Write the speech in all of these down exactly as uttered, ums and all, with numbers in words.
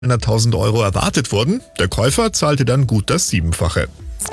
hunderttausend Euro erwartet wurden. Der Käufer zahlte dann gut das Siebenfache.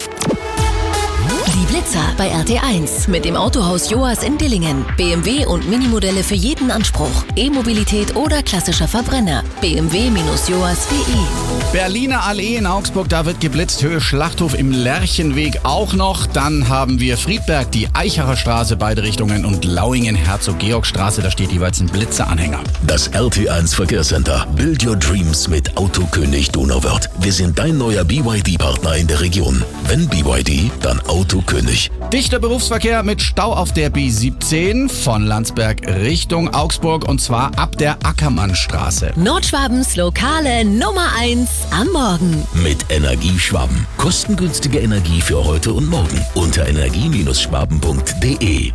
Die Blitzer bei R T eins mit dem Autohaus Joas in Dillingen. B M W und Minimodelle für jeden Anspruch. E-Mobilität oder klassischer Verbrenner. b m w Bindestrich joas punkt d e. Berliner Allee in Augsburg, da wird geblitzt. Höhe Schlachthof im Lerchenweg auch noch. Dann haben wir Friedberg, die Eichacher Straße, beide Richtungen, und Lauingen, Herzog-Georg-Straße, da steht jeweils ein Blitzeranhänger. Das R T eins Verkehrscenter. Build your dreams mit Autokönig Donauwörth. Wir sind dein neuer B Y D-Partner in der Region. Wenn B Y D, dann Autokönig. Dichter Berufsverkehr mit Stau auf der B siebzehn von Landsberg Richtung Augsburg, und zwar ab der Ackermannstraße. Nordschwabens lokale Nummer eins am Morgen. Mit Energieschwaben. Kostengünstige Energie für heute und morgen. Unter energie Bindestrich schwaben punkt d e.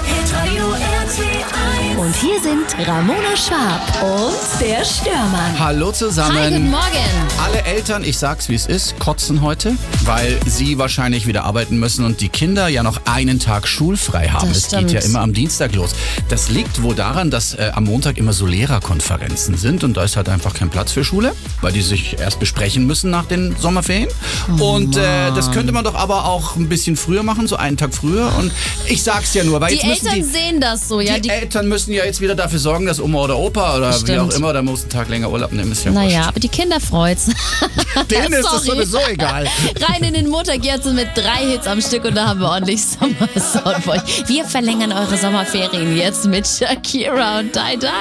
Und hier sind Ramona Schwab und der Störmann. Hallo zusammen. Hi, guten Morgen. Alle Eltern, ich sag's wie es ist, kotzen heute, weil sie wahrscheinlich wieder arbeiten müssen und die Kinder ja noch einen Tag schulfrei haben. Das Es stimmt. geht ja immer am Dienstag los. Das liegt wohl daran, dass äh, am Montag immer so Lehrerkonferenzen sind und da ist halt einfach kein Platz für Schule, weil die sich erst besprechen müssen nach den Sommerferien. Oh und äh, das könnte man doch aber auch ein bisschen früher machen, so einen Tag früher. Und ich sag's ja nur, weil Die jetzt müssen Eltern die... sehen das so, ja. Die, Die, Eltern müssen ja jetzt wieder dafür sorgen, dass Oma oder Opa oder wie Stimmt. auch immer, da muss einen Tag länger Urlaub nehmen, ist ja naja, wurscht. aber die Kinder freut's. Denen ist das Sorry. sowieso egal. Rein in den Montag jetzt mit drei Hits am Stück und da haben wir ordentlich Sommersound für euch. Wir verlängern eure Sommerferien jetzt mit Shakira und Die Die.